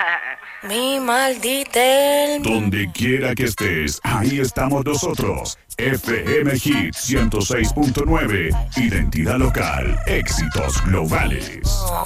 Mi maldita Donde quiera que estés, ahí estamos nosotros. FM Hit 106.9. Identidad local. Éxitos globales.